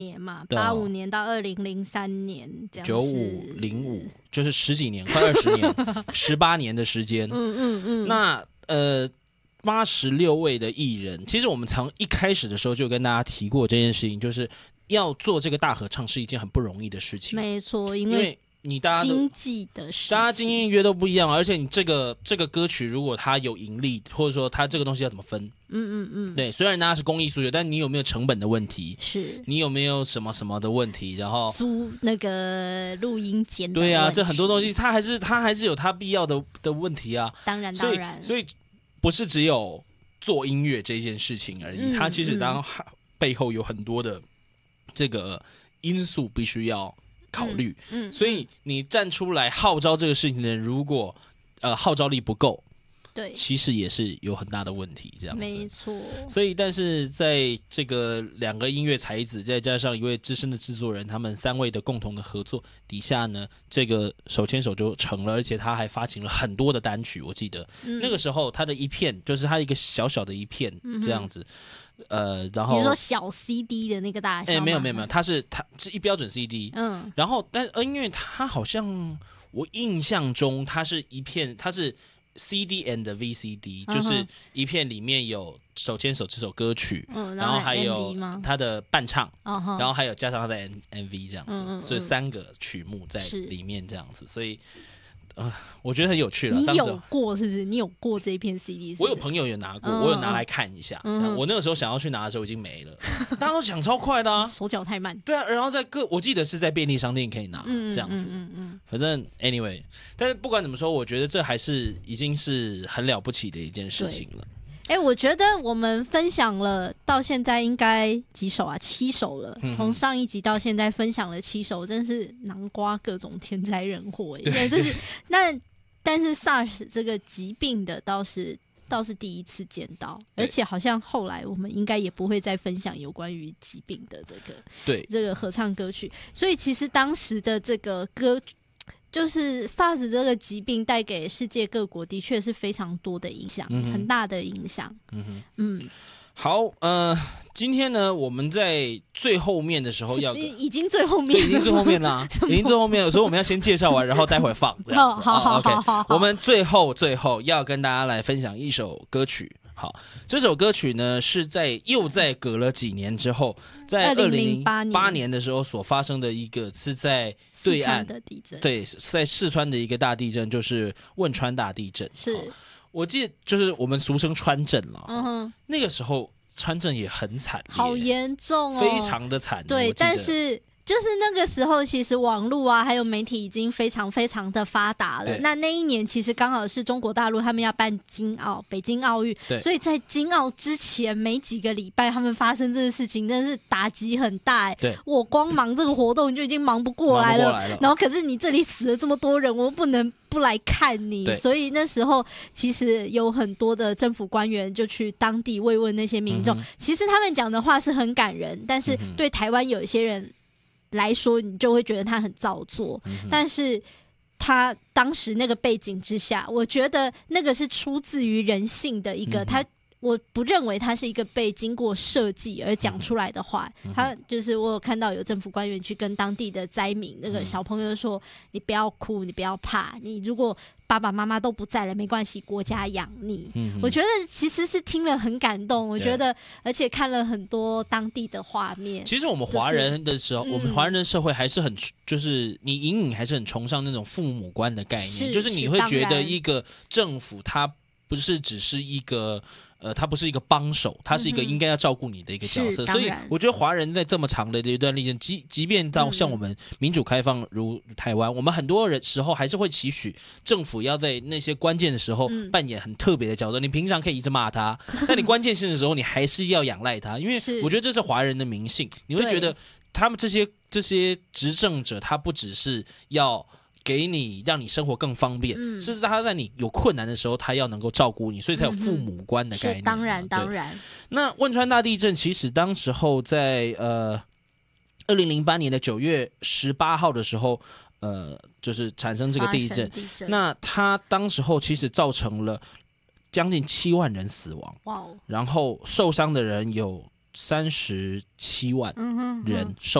年嘛 ，85 年到2003年这样子 ，9505就是10几年，快20年，18年的时间。那86位的艺人，其实我们从一开始的时候就跟大家提过这件事情，就是要做这个大合唱是一件很不容易的事情。 没错， 因为你大家经济的事情， 大家经营约都不一样，而且你这个歌曲如果它有盈利，或者说它这个东西要怎么分？对，虽然大家是公益诉求，但你有没有成本的问题？ 是你有没有什么什么的问题？然后租那个录音间的问题， 对啊，这很多东西它还是有它必要的问题啊。 当然， 所以不是只有做音乐这件事情而已，它其实背后有很多的这个因素必须要考虑。所以你站出来号召这个事情的人，如果号召力不够， 对， 其实也是有很大的问题，这样子。 没错。 所以，但是在这个2个音乐才子，再加上一位资深的制作人，他们3位的共同的合作底下呢，这个手牵手就成了，而且他还发行了很多的单曲。我记得、那个时候他的一片，就是他一个小小的一片这样子。然后你说小 CD 的那个大小？ 没有，它是一标准 CD。然后因为它好像我印象中它是一片，它是 CD and VCD，就是一片里面有手牵手这首歌曲，然后还有它的伴唱，然后还有加上它的 MV 这样子，所以3个曲目在里面这样子，所以我觉得很有趣了。 你有过是不是？你有过这一片 CD？ 我有朋友有拿过，我有拿来看一下。我那个时候想要去拿的时候已经没了，大家都抢超快的啊， 手脚太慢。 对啊，然后我记得是在便利商店可以拿，这样子。反正 anyway， 但是不管怎么说，我觉得这还是已经是很了不起的一件事情了。 我觉得我们分享了到现在应该几首啊？7首了。从上一集到现在分享了7首，真是囊括各种天灾人祸。但是 SARS 这个疾病的倒是第一次见到，而且好像后来我们应该也不会再分享有关于疾病的这个合唱歌曲。所以其实当时的这个歌。就是 SARS 这个疾病带给世界各国的确是非常多的影响，很大的影响。 好，今天呢，我们在最后面的时候已经最后面了， 对，已经最后面了，已经最后面了，所以我们要先介绍完，然后待会放。好 ，OK， 我们最后要跟大家来分享一首歌曲。好，这首歌曲呢是又在隔了几年之后，在2008年的时候所发生的一个是在对岸的地震， 对，在四川的一个大地震，就是汶川大地震。 是， 我记得就是我们俗称川震了。那个时候川震也很惨烈， 好严重哦， 非常的惨。 对，但是。就是那个时候，其实网络啊，还有媒体已经非常非常的发达了。那一年其实刚好是中国大陆他们要办北京奥运，所以在京奥之前没几个礼拜，他们发生这个事情，真的是打击很大。 对， 我光忙这个活动就已经忙不过来了，然后可是你这里死了这么多人，我不能不来看你。所以那时候其实有很多的政府官员就去当地慰问那些民众。其实他们讲的话是很感人，但是对台湾有一些人来说，你就会觉得他很造作。但是他当时那个背景之下，我觉得那个是出自于人性的一个我不认为它是一个被经过设计而讲出来的话。他就是我有看到有政府官员去跟当地的灾民那个小朋友说，你不要哭，你不要怕，你如果爸爸妈妈都不在了没关系，国家养你。我觉得其实是听了很感动，我觉得而且看了很多当地的画面。 其实我们华人的时候，我们华人的社会还是很就是你隐隐还是很崇尚那种父母官的概念，就是你会觉得一个政府它不是只是一个他不是一个帮手，他是一个应该要照顾你的一个角色。所以我觉得华人在这么长的一段历程，即便到像我们民主开放如台湾，我们很多人时候还是会期许政府要在那些关键的时候扮演很特别的角色。你平常可以一直骂他，在你关键性的时候，你还是要仰赖他，因为我觉得这是华人的民性。你会觉得他们这些执政者，他不只是要给你让你生活更方便，是他在你有困难的时候，他要能够照顾你，所以才有父母官的概念。 当然。 那汶川大地震其实当时候在2008年的9月18号的时候，就是产生这个地震。那它当时候其实造成了将近7万人死亡，然后受伤的人有 37万人受